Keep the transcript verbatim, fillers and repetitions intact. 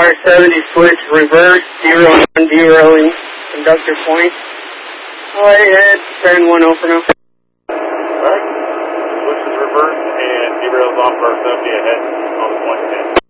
R seventy switch, reverse, zero on derailing, conductor point. Go ahead, send one open up. Alright, switch is reverse and derails off R seventy ahead on the point.